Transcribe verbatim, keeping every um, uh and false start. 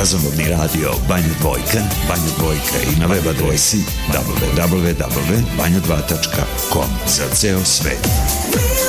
Razonodni radio Banja Dvojka, Banja Dvojka i na web adresi w w w tačka banja dva tačka com za ceo svet.